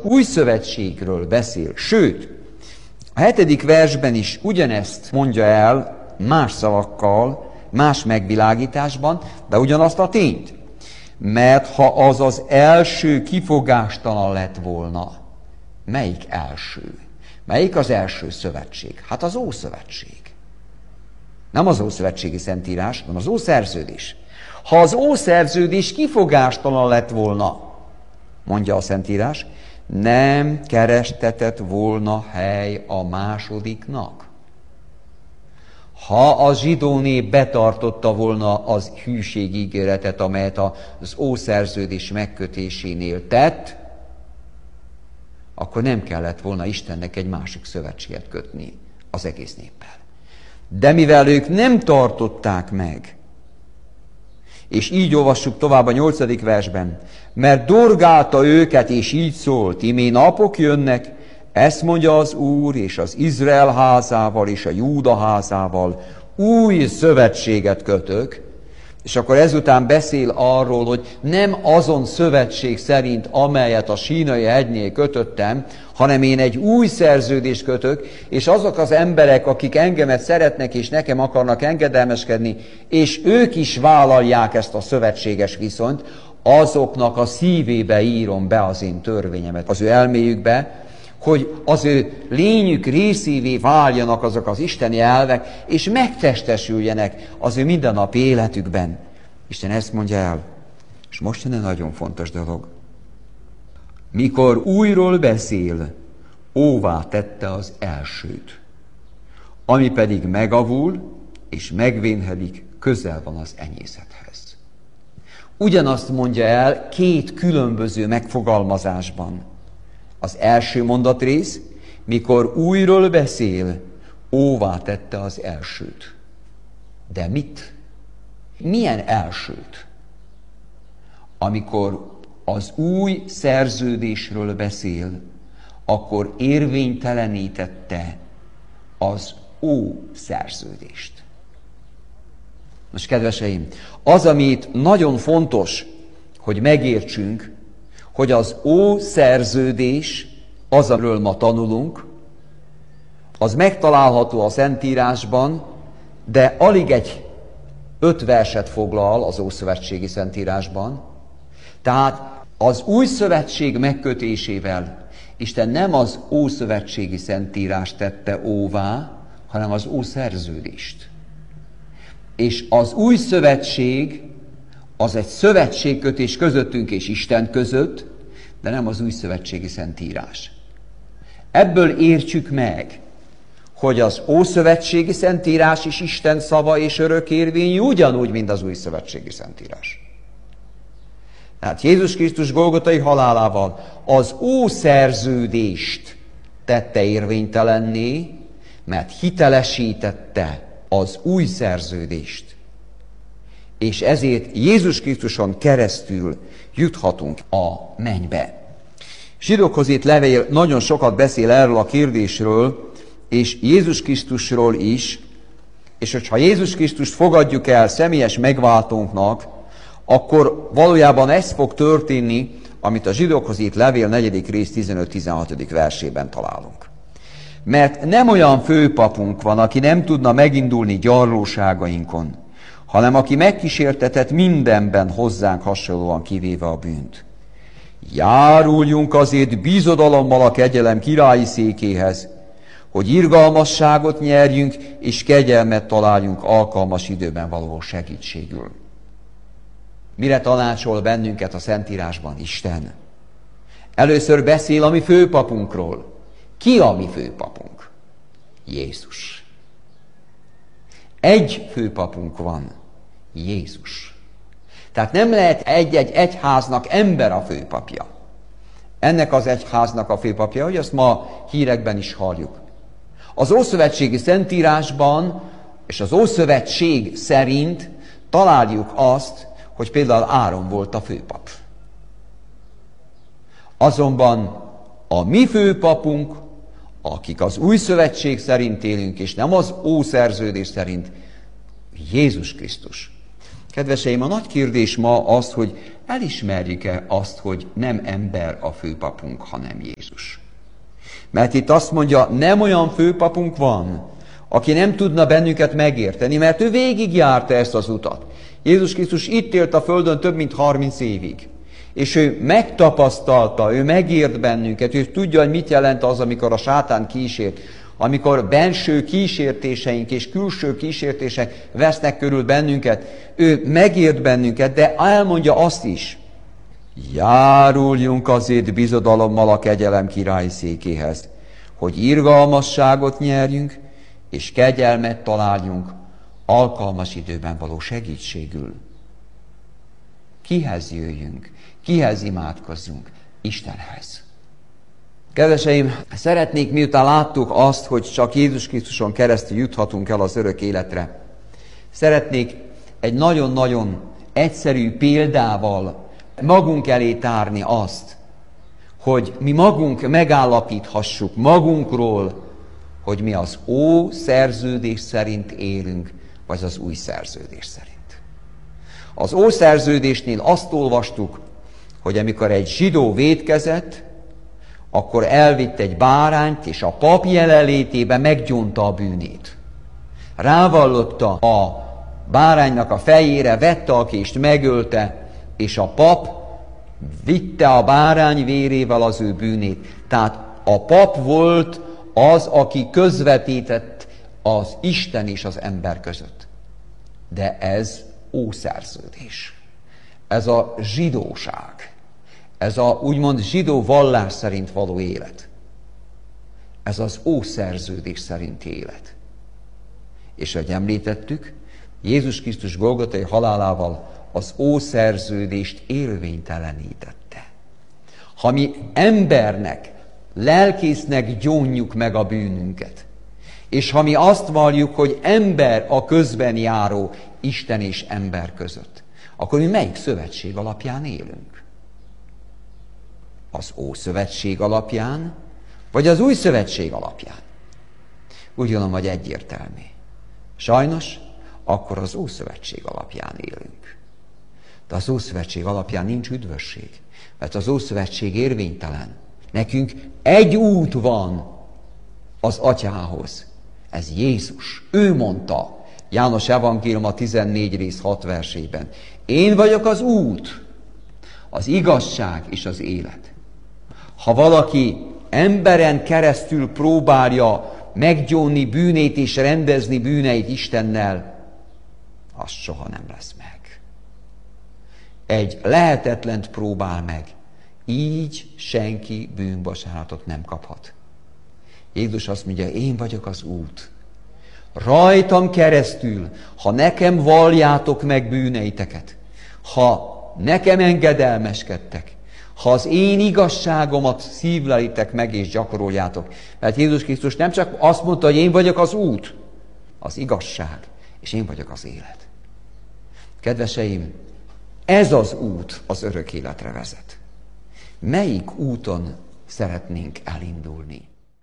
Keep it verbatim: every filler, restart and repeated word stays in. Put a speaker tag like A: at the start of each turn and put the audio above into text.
A: új szövetségről beszél. Sőt, a hetedik versben is ugyanezt mondja el más szavakkal, más megvilágításban, de ugyanazt a tényt. Mert ha az az első kifogástalan lett volna, melyik első? Melyik az első szövetség? Hát az Ószövetség. Nem az Ószövetségi Szentírás, hanem az Ószerződés. Ha az Ószerződés kifogástalan lett volna, mondja a Szentírás, nem kerestetett volna hely a másodiknak. Ha a zsidó nép betartotta volna az hűségígéretet, amelyet az Ószerződés megkötésénél tett, akkor nem kellett volna Istennek egy másik szövetséget kötni az egész néppel. De mivel ők nem tartották meg, és így olvassuk tovább a nyolcadik versben, mert dorgálta őket, és így szólt, imé napok jönnek, ezt mondja az Úr, és az Izrael házával, és a Júda házával új szövetséget kötök, és akkor ezután beszél arról, hogy nem azon szövetség szerint, amelyet a Sínai hegynél kötöttem, hanem én egy új szerződést kötök, és azok az emberek, akik engemet szeretnek, és nekem akarnak engedelmeskedni, és ők is vállalják ezt a szövetséges viszonyt, azoknak a szívébe írom be az én törvényemet, az ő elméjükbe, hogy az ő lényük részévé váljanak azok az isteni elvek, és megtestesüljenek az ő mindennapi életükben. Isten ezt mondja el. És most jön egy nagyon fontos dolog. Mikor újról beszél, óvá tette az elsőt. Ami pedig megavul, és megvénhedik, közel van az enyészethez. Ugyanazt mondja el két különböző megfogalmazásban. Az első mondatrész, mikor újról beszél, óvá tette az elsőt. De mit? Milyen elsőt? Amikor az új szerződésről beszél, akkor érvénytelenítette az ószerződést. Most kedveseim, az, amit nagyon fontos, hogy megértsünk, hogy az ószerződés, az, amiről ma tanulunk, az megtalálható a Szentírásban, de alig egy öt verset foglal az Ószövetségi Szentírásban. Tehát az új szövetség megkötésével Isten nem az Ószövetségi Szentírást tette óvá, hanem az Ószerződést. És az új szövetség az egy szövetségkötés közöttünk és Isten között, de nem az új szövetségi Szentírás. Ebből értsük meg, hogy az Ószövetségi Szentírás is Isten szava és örökérvényű, ugyanúgy, mint az új szövetségi Szentírás. Tehát Jézus Krisztus golgotai halálával az ószerződést tette érvénytelenné, mert hitelesítette az új szerződést. És ezért Jézus Krisztuson keresztül juthatunk a mennybe. Zsidókhoz írt levél nagyon sokat beszél erről a kérdésről, és Jézus Krisztusról is, és hogyha Jézus Krisztust fogadjuk el személyes megváltónknak, akkor valójában ez fog történni, amit a Zsidókhoz írt levél negyedik rész tizenöt-tizenhatodik versében találunk. Mert nem olyan főpapunk van, aki nem tudna megindulni gyarlóságainkon, hanem aki megkísértetett mindenben hozzánk hasonlóan, kivéve a bűnt. Járuljunk azért bízodalommal a kegyelem királyi székéhez, hogy irgalmasságot nyerjünk, és kegyelmet találjunk alkalmas időben való segítségül. Mire tanácsol bennünket a Szentírásban Isten? Először beszél a mi főpapunkról. Ki a mi főpapunk? Jézus. Egy főpapunk van, Jézus. Tehát nem lehet egy-egy egyháznak ember a főpapja. Ennek az egyháznak a főpapja, hogy azt ma hírekben is halljuk. Az Ószövetségi Szentírásban és az Ószövetség szerint találjuk azt, hogy például Áron volt a főpap. Azonban a mi főpapunk, akik az új szövetség szerint élünk, és nem az ószerződés szerint, Jézus Krisztus. Kedveseim, a nagy kérdés ma az, hogy elismerjük-e azt, hogy nem ember a főpapunk, hanem Jézus. Mert itt azt mondja, nem olyan főpapunk van, aki nem tudna bennünket megérteni, mert ő végigjárta ezt az utat. Jézus Krisztus itt élt a földön több mint harminc évig. És ő megtapasztalta, ő megért bennünket, ő tudja, hogy mit jelent az, amikor a sátán kísért, amikor belső kísértéseink és külső kísértések vesznek körül bennünket. Ő megért bennünket, de elmondja azt is, járuljunk azért bizodalommal a kegyelem királyi székéhez, hogy irgalmasságot nyerjünk, és kegyelmet találjunk alkalmas időben való segítségül. Kihez jöjjünk? Kihez imádkozzunk? Istenhez. Kedveseim, szeretnék, miután láttuk azt, hogy csak Jézus Krisztuson keresztül juthatunk el az örök életre, szeretnék egy nagyon-nagyon egyszerű példával magunk elé tárni azt, hogy mi magunk megállapíthassuk magunkról, hogy mi az ó szerződés szerint élünk, vagy az új szerződés szerint. Az ószerződésnél azt olvastuk, hogy amikor egy zsidó vétkezett, akkor elvitt egy bárányt, és a pap jelenlétében meggyónta a bűnét. Rávallotta a báránynak a fejére, vette a kést, megölte, és a pap vitte a bárány vérével az ő bűnét. Tehát a pap volt az, aki közvetített az Isten és az ember között. De ez ószerződés. Ez a zsidóság. Ez a úgymond zsidó vallás szerint való élet. Ez az ószerződés szerinti élet. És ahogy említettük, Jézus Krisztus golgotai halálával az ószerződést érvénytelenítette. Ha mi embernek, lelkésznek gyónjuk meg a bűnünket, és ha mi azt valljuk, hogy ember a közben járó Isten és ember között, akkor mi melyik szövetség alapján élünk? Az Ószövetség alapján, vagy az Új Szövetség alapján? Úgy gondolom, hogy egyértelmű. Sajnos, akkor az Ószövetség alapján élünk. De az Ószövetség alapján nincs üdvösség, mert az Ószövetség érvénytelen. Nekünk egy út van az Atyához. Ez Jézus. Ő mondta, János evangélium a tizennégy rész hat versében. Én vagyok az út, az igazság és az élet. Ha valaki emberen keresztül próbálja meggyónni bűnét és rendezni bűneit Istennel, az soha nem lesz meg. Egy lehetetlent próbál meg, így senki bűnbocsánatot nem kaphat. Jézus azt mondja, én vagyok az út. Rajtam keresztül, ha nekem valljátok meg bűneiteket, ha nekem engedelmeskedtek, ha az én igazságomat szívlelitek meg és gyakoroljátok. Mert Jézus Krisztus nem csak azt mondta, hogy én vagyok az út, az igazság, és én vagyok az élet. Kedveseim, ez az út az örök életre vezet. Melyik úton szeretnénk elindulni?